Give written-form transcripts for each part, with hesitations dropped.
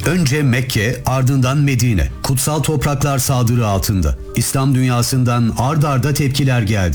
Önce Mekke, ardından Medine. Kutsal topraklar saldırı altında. İslam dünyasından ard arda tepkiler geldi.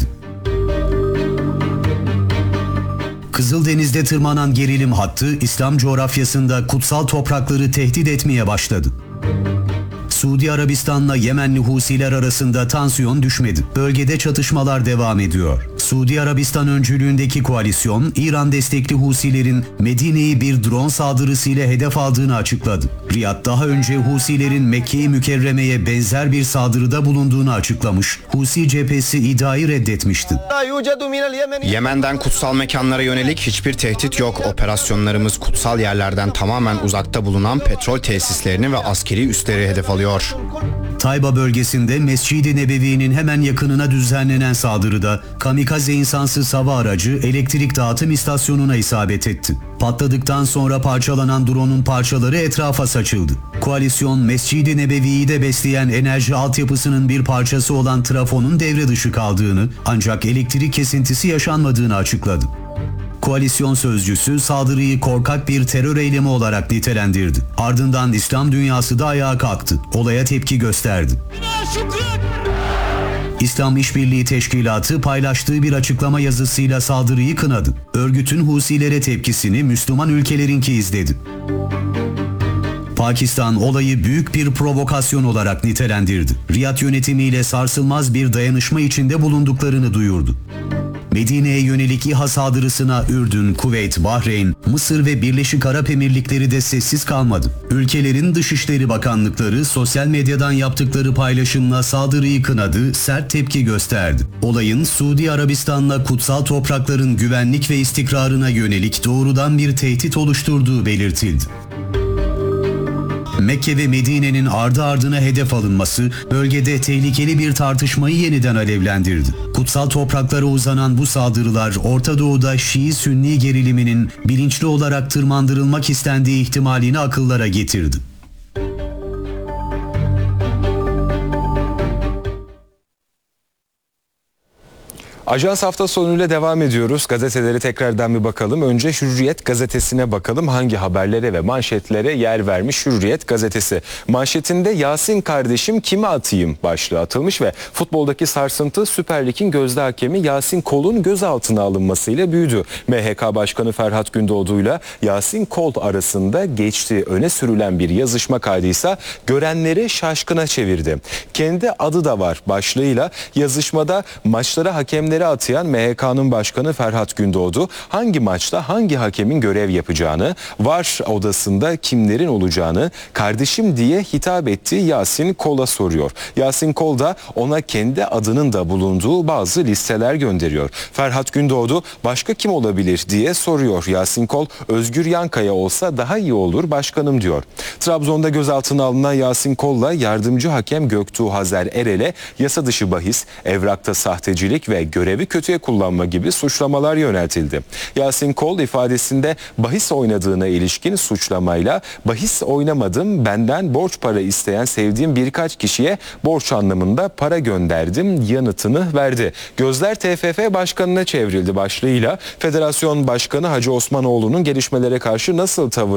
Kızıldeniz'de tırmanan gerilim hattı İslam coğrafyasında kutsal toprakları tehdit etmeye başladı. Suudi Arabistan'la Yemenli Husiler arasında tansiyon düşmedi. Bölgede çatışmalar devam ediyor. Suudi Arabistan öncülüğündeki koalisyon, İran destekli Husilerin Medine'yi bir drone saldırısıyla hedef aldığını açıkladı. Riyad daha önce Husilerin Mekke-i Mükerreme'ye benzer bir saldırıda bulunduğunu açıklamış. Husi cephesi iddiayı reddetmişti. Yemen'den kutsal mekanlara yönelik hiçbir tehdit yok. Operasyonlarımız kutsal yerlerden tamamen uzakta bulunan petrol tesislerini ve askeri üsleri hedef alıyor. Tayba bölgesinde Mescid-i Nebevi'nin hemen yakınına düzenlenen saldırıda kamikaze insansız hava aracı elektrik dağıtım istasyonuna isabet etti. Patladıktan sonra parçalanan drone'un parçaları etrafa saçıldı. Koalisyon Mescid-i Nebevi'yi de besleyen enerji altyapısının bir parçası olan trafonun devre dışı kaldığını ancak elektrik kesintisi yaşanmadığını açıkladı. Koalisyon sözcüsü saldırıyı korkak bir terör eylemi olarak nitelendirdi. Ardından İslam dünyası da ayağa kalktı. Olaya tepki gösterdi. İslam İşbirliği Teşkilatı paylaştığı bir açıklama yazısıyla saldırıyı kınadı. Örgütün Husilere tepkisini Müslüman ülkelerinki izledi. Pakistan olayı büyük bir provokasyon olarak nitelendirdi. Riyad yönetimiyle sarsılmaz bir dayanışma içinde bulunduklarını duyurdu. Medine'ye yönelik İHA saldırısına Ürdün, Kuveyt, Bahreyn, Mısır ve Birleşik Arap Emirlikleri de sessiz kalmadı. Ülkelerin Dışişleri Bakanlıkları sosyal medyadan yaptıkları paylaşımla saldırıyı kınadı, sert tepki gösterdi. Olayın Suudi Arabistan'la kutsal toprakların güvenlik ve istikrarına yönelik doğrudan bir tehdit oluşturduğu belirtildi. Mekke ve Medine'nin ardı ardına hedef alınması bölgede tehlikeli bir tartışmayı yeniden alevlendirdi. Kutsal topraklara uzanan bu saldırılar Orta Doğu'da Şii-Sünni geriliminin bilinçli olarak tırmandırılmak istendiği ihtimalini akıllara getirdi. Ajans hafta sonuyla devam ediyoruz. Gazeteleri tekrardan bir bakalım. Önce Hürriyet gazetesine bakalım. Hangi haberlere ve manşetlere yer vermiş Hürriyet gazetesi. Manşetinde Yasin kardeşim kime atayım başlığı atılmış ve futboldaki sarsıntı Süper Lig'in gözde hakemi Yasin Kol'un gözaltına alınmasıyla büyüdü. MHK Başkanı Ferhat Gündoğdu'yla Yasin Kol arasında geçtiği öne sürülen bir yazışma kaydıysa görenleri şaşkına çevirdi. Kendi adı da var başlığıyla yazışmada maçlara hakemleri atayan MHK'nın başkanı Ferhat Gündoğdu hangi maçta hangi hakemin görev yapacağını, VAR odasında kimlerin olacağını kardeşim diye hitap ettiği Yasin Kol'a soruyor. Yasin Kol da ona kendi adının da bulunduğu bazı listeler gönderiyor. Ferhat Gündoğdu başka kim olabilir diye soruyor. Yasin Kol Özgür Yankaya olsa daha iyi olur başkanım diyor. Trabzon'da gözaltına alınan Yasin Kol'la yardımcı hakem Göktuğ Hazer Erel'e yasa dışı bahis, evrakta sahtecilik ve görevi kötüye kullanma gibi suçlamalar yöneltildi. Yasin Kol ifadesinde bahis oynadığına ilişkin suçlamayla bahis oynamadım, benden borç para isteyen sevdiğim birkaç kişiye borç anlamında para gönderdim yanıtını verdi. Gözler TFF Başkanı'na çevrildi başlığıyla Federasyon Başkanı Hacı Osmanoğlu'nun gelişmelere karşı nasıl tavır